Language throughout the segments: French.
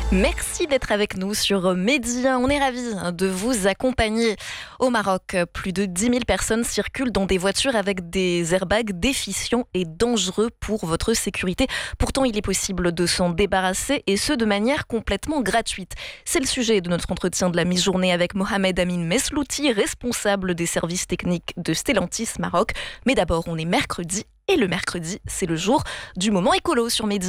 Merci d'être avec nous sur Medi. On est ravis de vous accompagner. Au Maroc, plus de 10 000 personnes circulent dans des voitures avec des airbags déficients et dangereux pour votre sécurité. Pourtant, il est possible de s'en débarrasser et ce de manière complètement gratuite. C'est le sujet de notre entretien de la mi-journée avec Mohamed Amin Meslouti, responsable des services techniques de Stellantis Maroc. Mais d'abord, on est mercredi et le mercredi, c'est le jour du moment écolo sur Medi.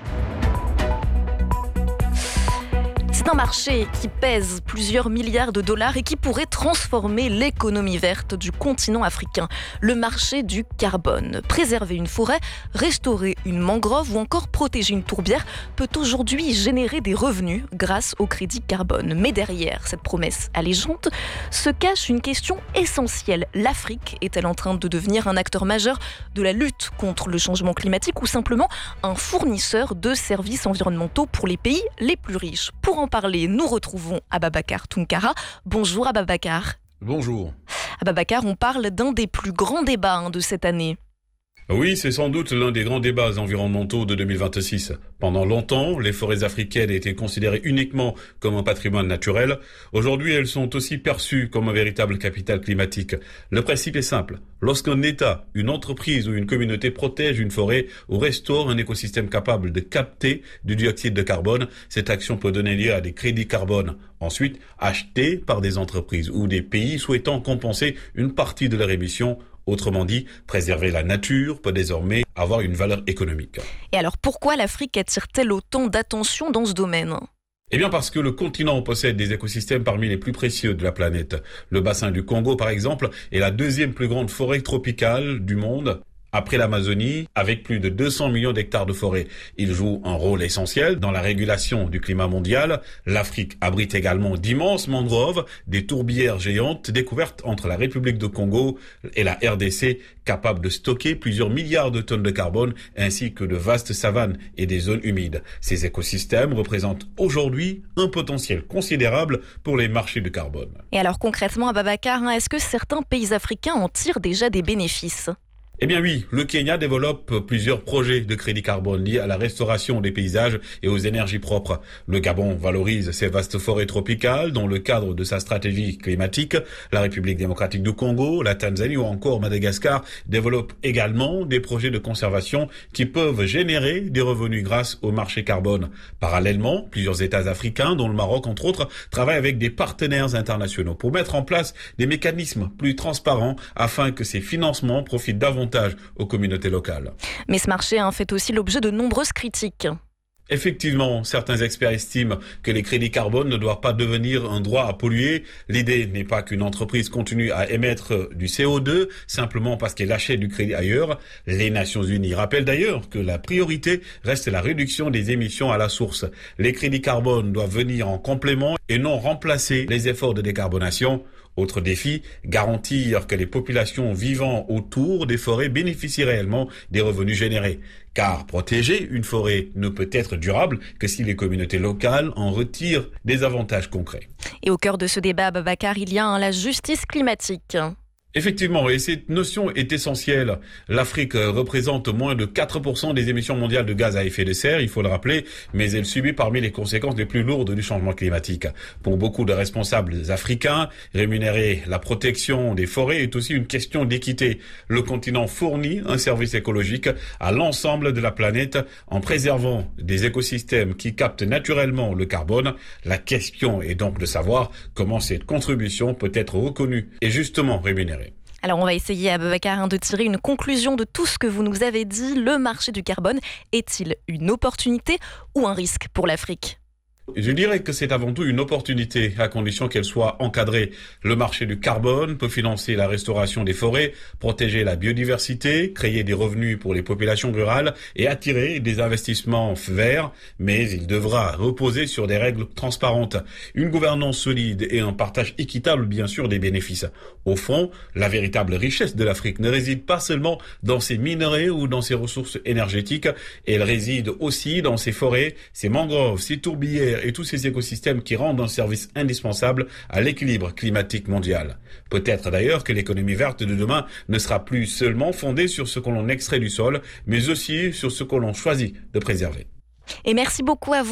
C'est un marché qui pèse plusieurs milliards de dollars et qui pourrait transformer l'économie verte du continent africain. Le marché du carbone. Préserver une forêt, restaurer une mangrove ou encore protéger une tourbière peut aujourd'hui générer des revenus grâce au crédit carbone. Mais derrière cette promesse allégeante se cache une question essentielle. L'Afrique est-elle en train de devenir un acteur majeur de la lutte contre le changement climatique ou simplement un fournisseur de services environnementaux pour les pays les plus riches? Pour en parler, nous retrouvons Ababacar Tounkara. Bonjour Ababacar. Bonjour. Ababacar, on parle d'un des plus grands débats de cette année. Oui, c'est sans doute l'un des grands débats environnementaux de 2026. Pendant longtemps, les forêts africaines étaient considérées uniquement comme un patrimoine naturel. Aujourd'hui, elles sont aussi perçues comme un véritable capital climatique. Le principe est simple. Lorsqu'un État, une entreprise ou une communauté protège une forêt ou restaure un écosystème capable de capter du dioxyde de carbone, cette action peut donner lieu à des crédits carbone, ensuite achetés par des entreprises ou des pays souhaitant compenser une partie de leur émission. Autrement dit, préserver la nature peut désormais avoir une valeur économique. Et alors pourquoi l'Afrique attire-t-elle autant d'attention dans ce domaine ? Eh bien parce que le continent possède des écosystèmes parmi les plus précieux de la planète. Le bassin du Congo, par exemple, est la deuxième plus grande forêt tropicale du monde, après l'Amazonie, avec plus de 200 millions d'hectares de forêt. Il joue un rôle essentiel dans la régulation du climat mondial. L'Afrique abrite également d'immenses mangroves, des tourbières géantes découvertes entre la République du Congo et la RDC, capables de stocker plusieurs milliards de tonnes de carbone, ainsi que de vastes savanes et des zones humides. Ces écosystèmes représentent aujourd'hui un potentiel considérable pour les marchés de carbone. Et alors concrètement, Ababacar, est-ce que certains pays africains en tirent déjà des bénéfices ? Eh bien oui, le Kenya développe plusieurs projets de crédit carbone liés à la restauration des paysages et aux énergies propres. Le Gabon valorise ses vastes forêts tropicales dans le cadre de sa stratégie climatique. La République démocratique du Congo, la Tanzanie ou encore Madagascar développent également des projets de conservation qui peuvent générer des revenus grâce au marché carbone. Parallèlement, plusieurs États africains, dont le Maroc entre autres, travaillent avec des partenaires internationaux pour mettre en place des mécanismes plus transparents afin que ces financements profitent davantage aux communautés locales. Mais ce marché fait aussi l'objet de nombreuses critiques. Effectivement, certains experts estiment que les crédits carbone ne doivent pas devenir un droit à polluer. L'idée n'est pas qu'une entreprise continue à émettre du CO2 simplement parce qu'elle achète du crédit ailleurs. Les Nations Unies rappellent d'ailleurs que la priorité reste la réduction des émissions à la source. Les crédits carbone doivent venir en complément et non remplacer les efforts de décarbonation. Autre défi, garantir que les populations vivant autour des forêts bénéficient réellement des revenus générés. Car protéger une forêt ne peut être durable que si les communautés locales en retirent des avantages concrets. Et au cœur de ce débat, Ababacar, il y a la justice climatique. Effectivement, et cette notion est essentielle. L'Afrique représente moins de 4% des émissions mondiales de gaz à effet de serre, il faut le rappeler, mais elle subit parmi les conséquences les plus lourdes du changement climatique. Pour beaucoup de responsables africains, rémunérer la protection des forêts est aussi une question d'équité. Le continent fournit un service écologique à l'ensemble de la planète en préservant des écosystèmes qui captent naturellement le carbone. La question est donc de savoir comment cette contribution peut être reconnue et justement rémunérée. Alors on va essayer, Ababacar, de tirer une conclusion de tout ce que vous nous avez dit. Le marché du carbone est-il une opportunité ou un risque pour l'Afrique ? Je dirais que c'est avant tout une opportunité, à condition qu'elle soit encadrée. Le marché du carbone peut financer la restauration des forêts, protéger la biodiversité, créer des revenus pour les populations rurales et attirer des investissements verts, mais il devra reposer sur des règles transparentes, une gouvernance solide et un partage équitable, bien sûr, des bénéfices. Au fond, la véritable richesse de l'Afrique ne réside pas seulement dans ses minerais ou dans ses ressources énergétiques, elle réside aussi dans ses forêts, ses mangroves, ses tourbières, et tous ces écosystèmes qui rendent un service indispensable à l'équilibre climatique mondial. Peut-être d'ailleurs que l'économie verte de demain ne sera plus seulement fondée sur ce que l'on extrait du sol, mais aussi sur ce que l'on choisit de préserver. Et merci beaucoup à vous.